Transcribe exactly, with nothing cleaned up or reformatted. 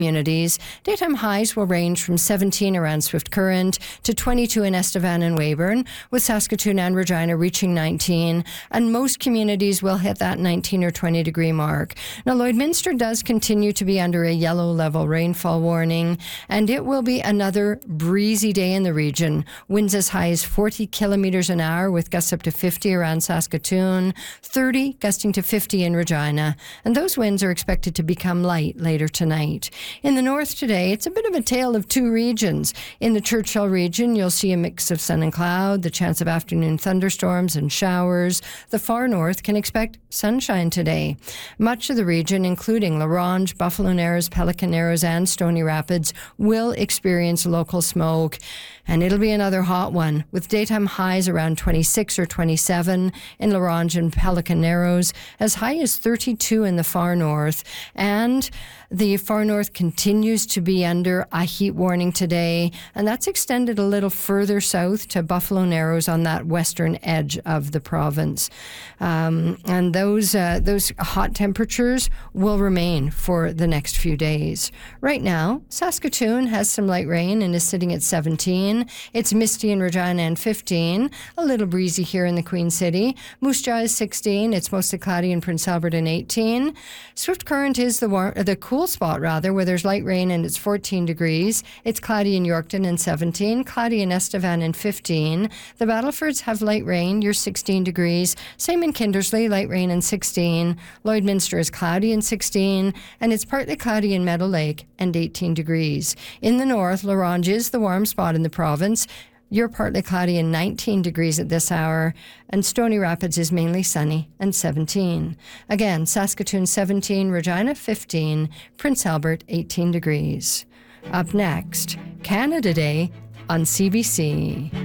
communities. Daytime highs will range from seventeen around Swift Current to twenty-two in Estevan and Weyburn, with Saskatoon and Regina reaching nineteen, and most communities will hit that nineteen or twenty degree mark. Now, Lloydminster does continue to be under a yellow level rainfall warning, and it will be another breezy day in the region. Winds as high as forty kilometers an hour with gusts up to fifty around Saskatoon, thirty gusting to fifty in Regina, and those winds are expected to become light later tonight. In the north today, it's a bit of a tale of two regions. In the Churchill region, you'll see a mix of sun and cloud, the chance of afternoon thunderstorms and showers. The far north can expect sunshine today. Much of the region, including La Ronge, Buffalo Narrows, Pelican Narrows, and Stony Rapids, will experience local smoke. And it'll be another hot one, with daytime highs around twenty-six or twenty-seven in La Ronge and Pelican Narrows, as high as thirty-two in the far north. And the far north continues to be under a heat warning today, and that's extended a little further south to Buffalo Narrows on that western edge of the province. Um, and those uh, those hot temperatures will remain for the next few days. Right now, Saskatoon has some light rain and is sitting at seventeen. It's misty in Regina and fifteen. A little breezy here in the Queen City. Moose Jaw is sixteen. It's mostly cloudy in Prince Albert and eighteen. Swift Current is the warm, the cool spot, rather, where there's light rain and it's fourteen degrees. It's cloudy in Yorkton and seventeen. Cloudy in Estevan and fifteen. The Battlefords have light rain. You're sixteen degrees. Same in Kindersley, light rain and sixteen. Lloydminster is cloudy and sixteen. And it's partly cloudy in Meadow Lake and eighteen degrees. In the north, La Ronge is the warm spot in the province. You're partly cloudy and nineteen degrees at this hour, and Stony Rapids is mainly sunny and seventeen. Again, Saskatoon seventeen, Regina fifteen, Prince Albert eighteen degrees. Up next, Canada Day on C B C.